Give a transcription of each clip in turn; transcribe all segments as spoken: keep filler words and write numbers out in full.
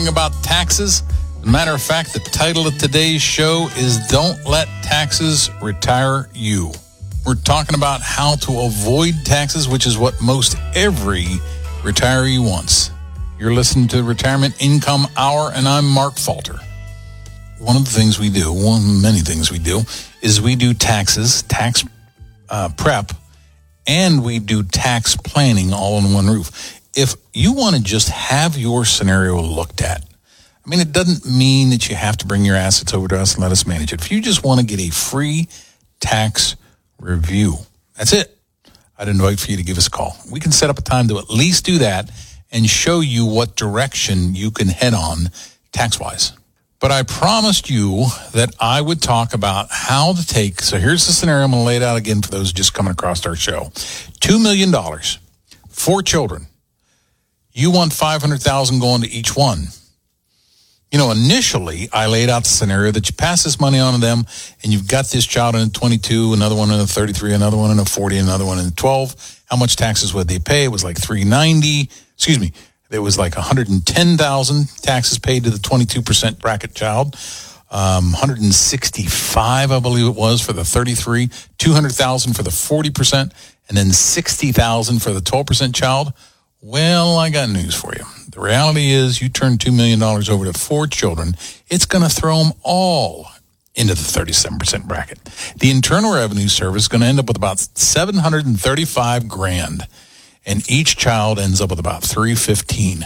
About taxes. As a matter of fact, the title of today's show is Don't Let Taxes Retire You. We're talking about how to avoid taxes, which is what most every retiree wants. You're listening to Retirement Income Hour, and I'm Mark Falter. One of the things we do, one of many things we do, is we do taxes, tax uh, prep, and we do tax planning all on one roof. If you want to just have your scenario looked at, I mean, it doesn't mean that you have to bring your assets over to us and let us manage it. If you just want to get a free tax review, that's it. I'd invite for you to give us a call. We can set up a time to at least do that and show you what direction you can head on tax-wise. But I promised you that I would talk about how to take, so here's the scenario. I'm going to lay it out again for those just coming across our show. two million dollars, four children. You want five hundred thousand dollars going to each one. You know, initially, I laid out the scenario that you pass this money on to them, and you've got this child in a twenty-two, another one in a thirty-three, another one in a forty, another one in a twelve. How much taxes would they pay? It was like three hundred ninety. Excuse me. It was like one hundred ten thousand taxes paid to the twenty-two percent bracket child. Um, one hundred sixty-five, I believe it was, for the thirty-three, two hundred thousand for the forty percent, and then sixty thousand for the twelve percent child. Well, I got news for you. The reality is you turn two million dollars over to four children, it's going to throw them all into the thirty-seven percent bracket. The Internal Revenue Service is going to end up with about seven hundred thirty-five grand, and each child ends up with about three hundred fifteen.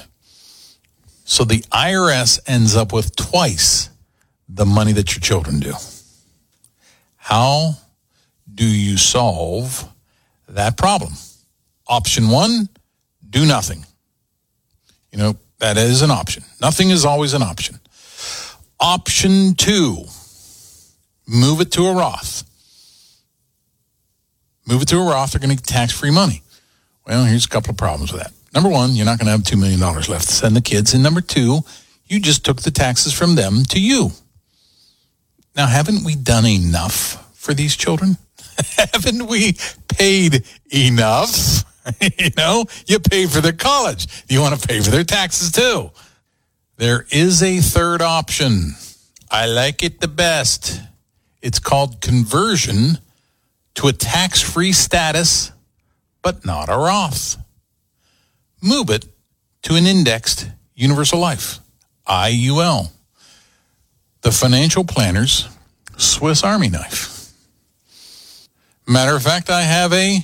So the I R S ends up with twice the money that your children do. How do you solve that problem? Option one, do nothing. You know, that is an option. Nothing is always an option. Option two, move it to a Roth. Move it to a Roth, they're going to get tax-free money. Well, here's a couple of problems with that. Number one, you're not going to have two million dollars left to send the kids. And number two, you just took the taxes from them to you. Now, haven't we done enough for these children? Haven't we paid enough? You know, you pay for their college. You want to pay for their taxes too. There is a third option. I like it the best. It's called conversion to a tax-free status, but not a Roth. Move it to an indexed universal life, I U L. The financial planner's Swiss Army knife. Matter of fact, I have a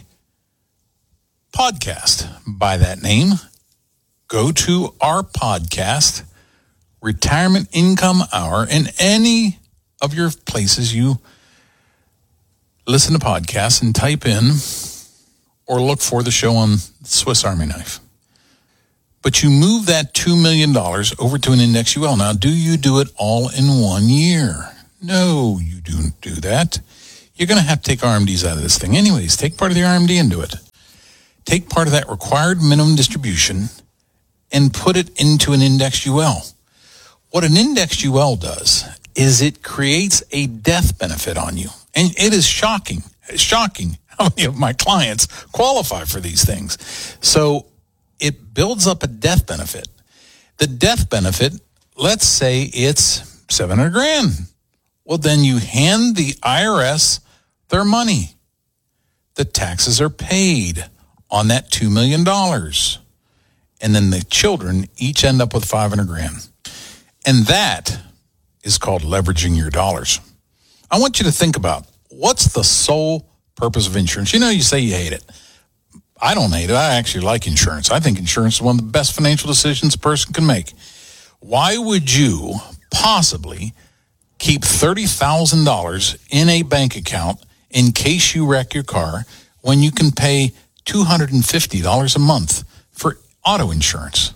podcast by that name. Go to our podcast, Retirement Income Hour, in any of your places you listen to podcasts, and type in or look for the show on Swiss Army Knife. But you move that two million dollars over to an index U L. Now, do you do it all in one year? No, you don't do that. You're going to have to take R M Ds out of this thing anyways. Take part of the R M D and do it. Take part of that required minimum distribution and put it into an index U L. What an index U L does is it creates a death benefit on you. And it is shocking, shocking how many of my clients qualify for these things. So it builds up a death benefit. The death benefit, let's say it's seven hundred grand. Well, then you hand the I R S their money. The taxes are paid on that two million dollars. And then the children each end up with five hundred grand. And that is called leveraging your dollars. I want you to think about, what's the sole purpose of insurance? You know, you say you hate it. I don't hate it. I actually like insurance. I think insurance is one of the best financial decisions a person can make. Why would you possibly keep thirty thousand dollars in a bank account in case you wreck your car when you can pay two hundred fifty dollars a month for auto insurance?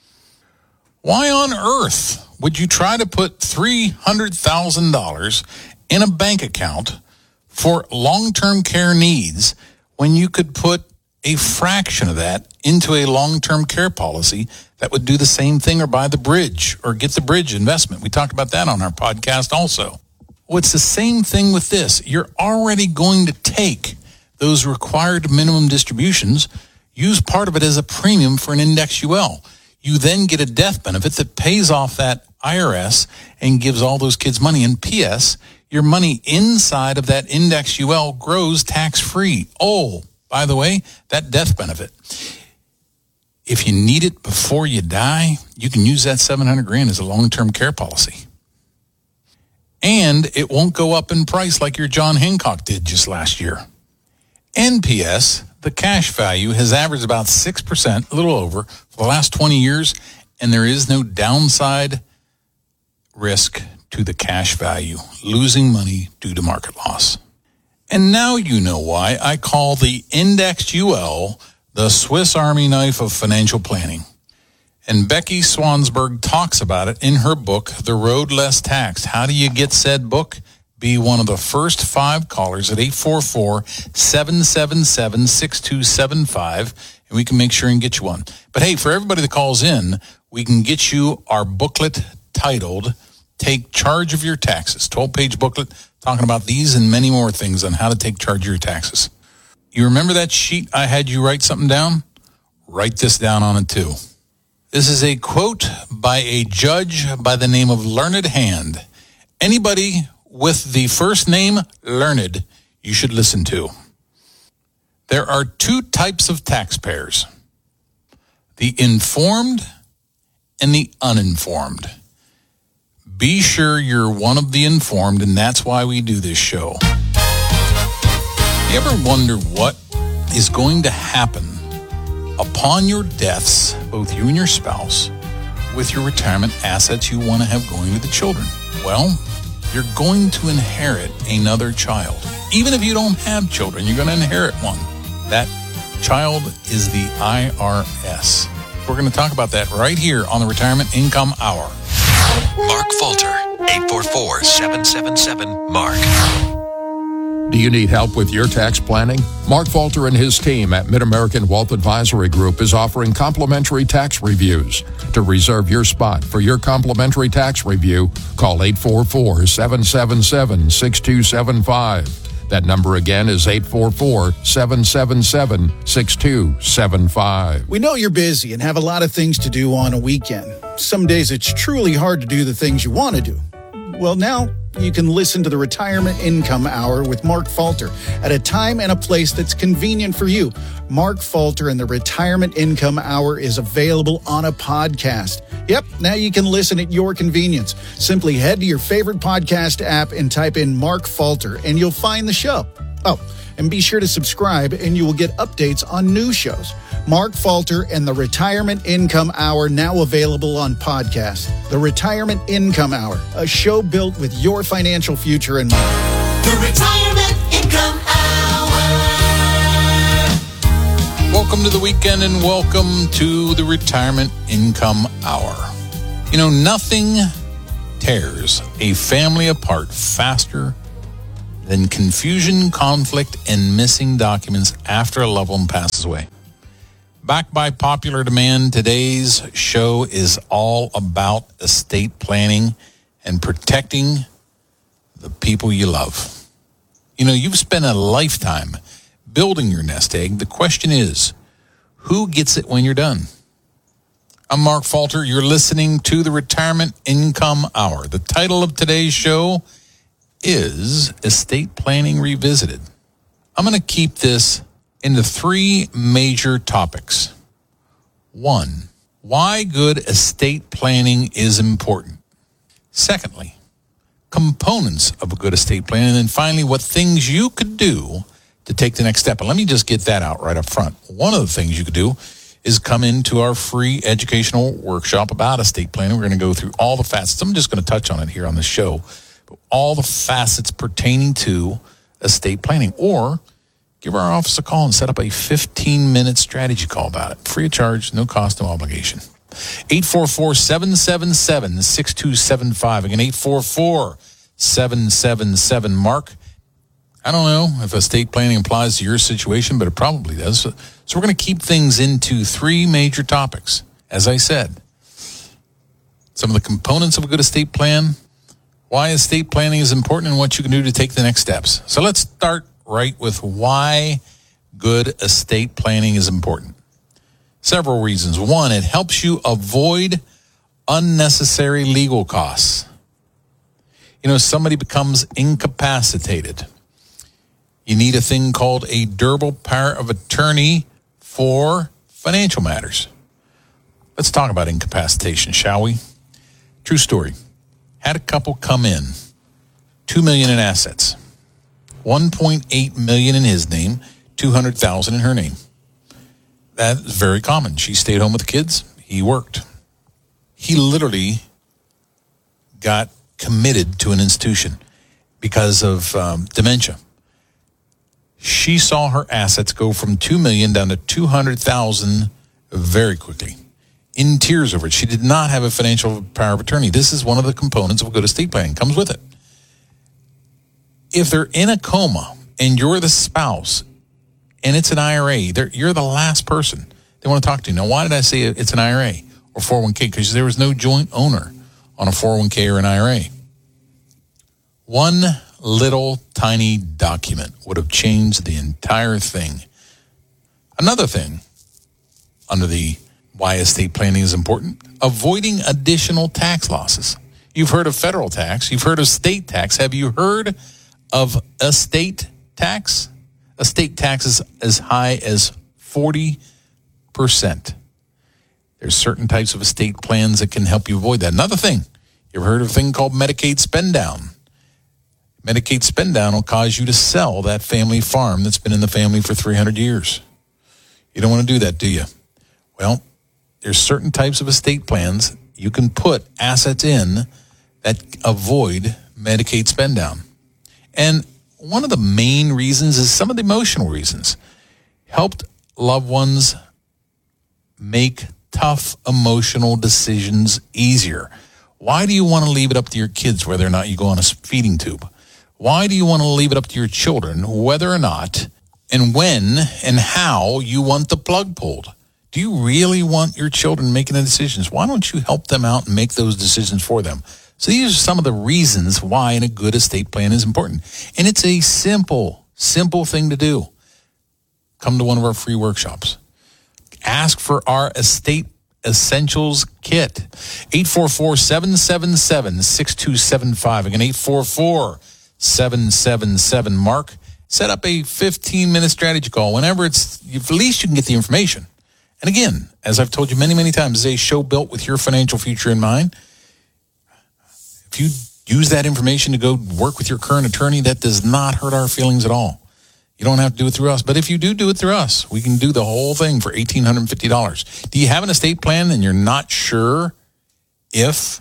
Why on earth would you try to put three hundred thousand dollars in a bank account for long-term care needs when you could put a fraction of that into a long-term care policy that would do the same thing, or buy the bridge or get the bridge investment? We talked about that on our podcast also. Well, it's the same thing with this. You're already going to take those required minimum distributions, use part of it as a premium for an index U L. You then get a death benefit that pays off that I R S and gives all those kids money. And P S, your money inside of that index U L grows tax-free. Oh, by the way, that death benefit, if you need it before you die, you can use that seven hundred grand as a long-term care policy. And it won't go up in price like your John Hancock did just last year. N P S, the cash value, has averaged about six percent, a little over, for the last twenty years, and there is no downside risk to the cash value, losing money due to market loss. And now you know why I call the indexed U L the Swiss Army knife of financial planning. And Becky Swansberg talks about it in her book, The Road Less Taxed. How do you get said book? Be one of the first five callers at eight four four, seven seven seven, six two seven five, and we can make sure and get you one. But hey, for everybody that calls in, we can get you our booklet titled Take Charge of Your Taxes. twelve-page booklet talking about these and many more things on how to take charge of your taxes. You remember that sheet I had you write something down? Write this down on it too. This is a quote by a judge by the name of Learned Hand. Anybody with the first name Learned, you should listen to. There are two types of taxpayers, the informed and the uninformed. Be sure you're one of the informed, and that's why we do this show. You ever wonder what is going to happen upon your deaths, both you and your spouse, with your retirement assets you want to have going to the children? Well, you're going to inherit another child. Even if you don't have children, you're going to inherit one. That child is the I R S. We're going to talk about that right here on the Retirement Income Hour. Mark Falter, eight four four, seven seven seven, MARK. Do you need help with your tax planning? Mark Falter and his team at Mid-American Wealth Advisory Group is offering complimentary tax reviews. To reserve your spot for your complimentary tax review, call eight four four, seven seven seven, six two seven five. That number again is eight four four, seven seven seven, six two seven five. We know you're busy and have a lot of things to do on a weekend. Some days it's truly hard to do the things you want to do. Well, now you can listen to the Retirement Income Hour with Mark Falter at a time and a place that's convenient for you. Mark Falter and the Retirement Income Hour is available on a podcast. Yep, now you can listen at your convenience. Simply head to your favorite podcast app and type in Mark Falter, and you'll find the show. Oh, and be sure to subscribe, and you will get updates on new shows. Mark Falter and the Retirement Income Hour, now available on podcast. The Retirement Income Hour, a show built with your financial future in mind. The Retirement Income Hour. Welcome to the weekend and welcome to the Retirement Income Hour. You know, nothing tears a family apart faster than confusion, conflict, and missing documents after a loved one passes away. Backed by popular demand, today's show is all about estate planning and protecting the people you love. You know, you've spent a lifetime building your nest egg. The question is, who gets it when you're done? I'm Mark Falter. You're listening to the Retirement Income Hour. The title of today's show is Estate Planning Revisited. I'm going to keep this into three major topics. One, why good estate planning is important. Secondly, components of a good estate plan. And then finally, what things you could do to take the next step. And let me just get that out right up front. One of the things you could do is come into our free educational workshop about estate planning. We're going to go through all the facets. I'm just going to touch on it here on the show. But all the facets pertaining to estate planning. Or give our office a call and set up a fifteen-minute strategy call about it. Free of charge, no cost, no obligation. eight four four, seven seven seven, six two seven five. Again, eight four four, seven seven seven, MARK. I don't know if estate planning applies to your situation, but it probably does. So, so we're going to keep things into three major topics. As I said, some of the components of a good estate plan, why estate planning is important, and what you can do to take the next steps. So let's start right with why good estate planning is important. Several reasons. One, it helps you avoid unnecessary legal costs. You know, somebody becomes incapacitated. You need a thing called a durable power of attorney for financial matters. Let's talk about incapacitation, shall we? True story. Had a couple come in, two million dollars in assets, one point eight million dollars in his name, two hundred thousand dollars in her name. That is very common. She stayed home with the kids. He worked. He literally got committed to an institution because of um, dementia. She saw her assets go from two million dollars down to two hundred thousand dollars very quickly. In tears over it. She did not have a financial power of attorney. This is one of the components of a good estate plan. It comes with it. If they're in a coma and you're the spouse and it's an I R A, you're the last person they want to talk to. Now, why did I say it's an I R A or four oh one k? Because there was no joint owner on a four oh one k or an I R A. One little tiny document would have changed the entire thing. Another thing under the why estate planning is important, avoiding additional tax losses. You've heard of federal tax. You've heard of state tax. Have you heard of estate tax? Estate tax is as high as forty percent. There's certain types of estate plans that can help you avoid that. Another thing, you ever heard of a thing called Medicaid spend down? Medicaid spend down will cause you to sell that family farm that's been in the family for three hundred years. You don't want to do that, do you? Well, there's certain types of estate plans you can put assets in that avoid Medicaid spend down. And one of the main reasons is some of the emotional reasons. Helped loved ones make tough emotional decisions easier. Why do you want to leave it up to your kids whether or not you go on a feeding tube? Why do you want to leave it up to your children whether or not and when and how you want the plug pulled? Do you really want your children making the decisions? Why don't you help them out and make those decisions for them? So these are some of the reasons why in a good estate plan is important. And it's a simple, simple thing to do. Come to one of our free workshops. Ask for our Estate Essentials Kit. eight four four, seven seven seven, six two seven five. Again, eight four four, seven seven seven, Mark. Set up a fifteen-minute strategy call. Whenever it's, at least you can get the information. And again, as I've told you many, many times, it's a show built with your financial future in mind. If you use that information to go work with your current attorney, that does not hurt our feelings at all. You don't have to do it through us. But if you do do it through us, we can do the whole thing for one thousand eight hundred fifty dollars. Do you have an estate plan and you're not sure if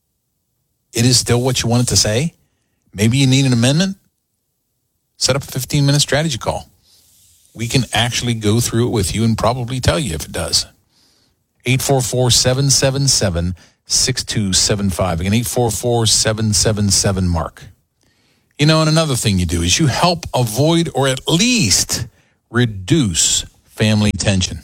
it is still what you want it to say? Maybe you need an amendment? Set up a fifteen-minute strategy call. We can actually go through it with you and probably tell you if it does. eight four four, seven seven seven, six two seven five. Again, eight four four, seven seven seven, Mark. You know, and another thing you do is you help avoid or at least reduce family tension.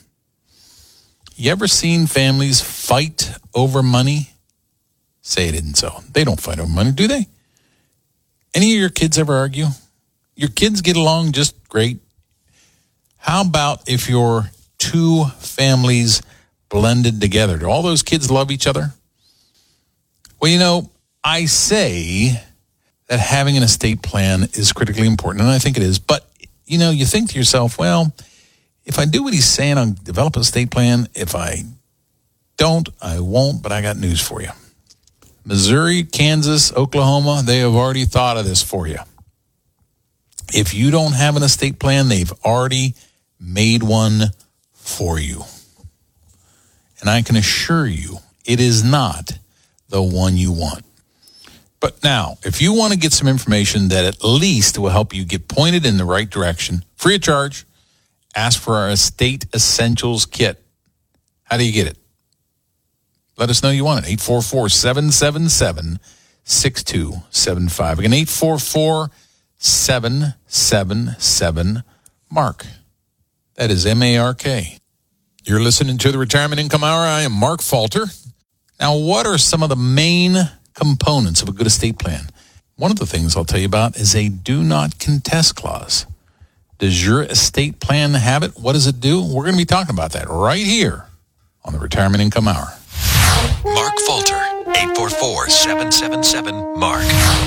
You ever seen families fight over money? Say it isn't so. They don't fight over money, do they? Any of your kids ever argue? Your kids get along just great. How about if your two families blended together? Do all those kids love each other? Well, you know, I say that having an estate plan is critically important, and I think it is. But, you know, you think to yourself, well, if I do what he's saying, I'll develop an estate plan. If I don't, I won't, but I got news for you. Missouri, Kansas, Oklahoma, they have already thought of this for you. If you don't have an estate plan, they've already made one for you. And I can assure you, it is not the one you want. But now, if you want to get some information that at least will help you get pointed in the right direction, free of charge, ask for our Estate Essentials Kit. How do you get it? Let us know you want it. eight four four, seven seven seven, six two seven five. Again, eight four four, seven seven seven, Mark. That is M A R K. You're listening to the Retirement Income Hour. I am Mark Falter. Now, what are some of the main components of a good estate plan? One of the things I'll tell you about is a do not contest clause. Does your estate plan have it? What does it do? We're going to be talking about that right here on the Retirement Income Hour. Mark Falter, eight four four, seven seven seven, MARK.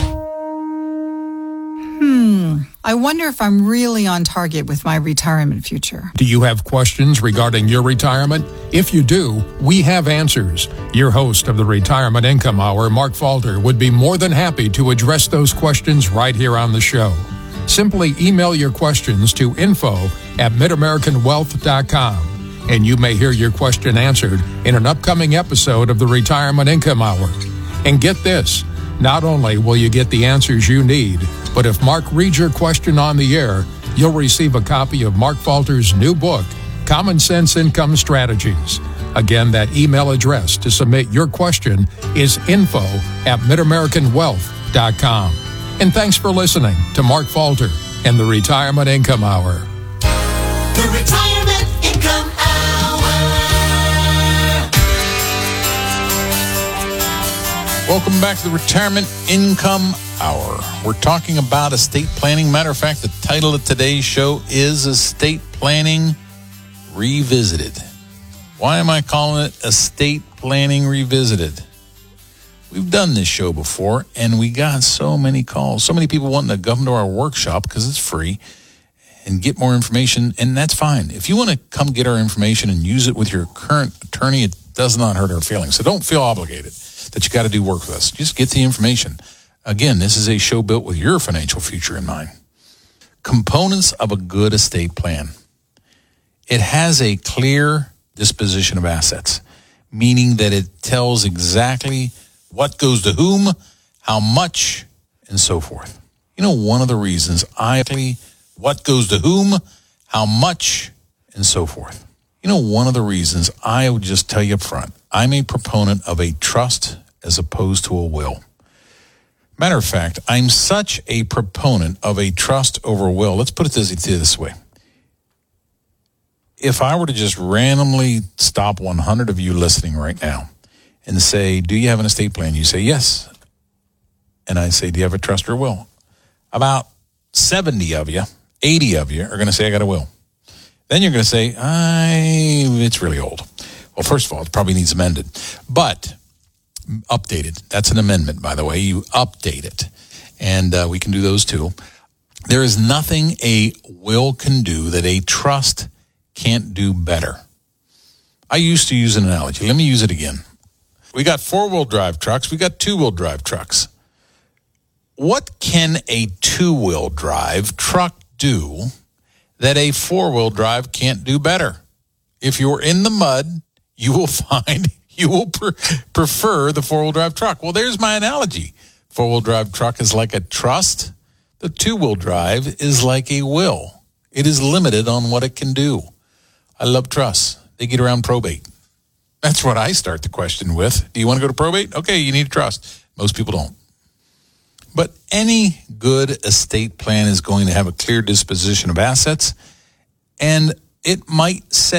I wonder if I'm really on target with my retirement future. Do you have questions regarding your retirement? If you do, we have answers. Your host of the Retirement Income Hour, Mark Falter, would be more than happy to address those questions right here on the show. Simply email your questions to info at midamericanwealth dot com, and you may hear your question answered in an upcoming episode of the Retirement Income Hour. And get this, not only will you get the answers you need, but if Mark reads your question on the air, you'll receive a copy of Mark Falter's new book, Common Sense Income Strategies. Again, that email address to submit your question is info at midamerican wealth dot com. And thanks for listening to Mark Falter and the Retirement Income Hour. The Retirement Income Hour. Welcome back to the Retirement Income Hour. We're talking about estate planning. Matter of fact, the title of today's show is Estate Planning Revisited. Why am I calling it Estate Planning Revisited? We've done this show before, and we got so many calls. So many people wanting to come to our workshop because it's free and get more information, and that's fine. If you want to come get our information and use it with your current attorney, it does not hurt our feelings. So don't feel obligated that you got to do work with us. Just get the information. Again, this is a show built with your financial future in mind. Components of a good estate plan. It has a clear disposition of assets, meaning that it tells exactly what goes to whom, how much, and so forth. You know, one of the reasons I, what goes to whom, how much, and so forth. You know, one of the reasons I would just tell you up front, I'm a proponent of a trust as opposed to a will. Matter of fact, I'm such a proponent of a trust over a will. Let's put it this, this way. If I were to just randomly stop one hundred of you listening right now and say, do you have an estate plan? You say, yes. And I say, do you have a trust or a will? About seventy of you, eighty of you are going to say, I got a will. Then you're going to say, I, it's really old. Well, first of all, it probably needs amended, but updated. That's an amendment, by the way. You update it, and uh, we can do those too. There is nothing a will can do that a trust can't do better. I used to use an analogy. Let me use it again. We got four-wheel drive trucks. We got two-wheel drive trucks. What can a two-wheel drive truck do that a four-wheel drive can't do better? If you're in the mud, you will find you will pre- prefer the four-wheel drive truck. Well, there's my analogy. Four-wheel drive truck is like a trust. The two-wheel drive is like a will. It is limited on what it can do. I love trusts. They get around probate. That's what I start the question with. Do you want to go to probate? Okay, you need a trust. Most people don't. But any good estate plan is going to have a clear disposition of assets, and it might say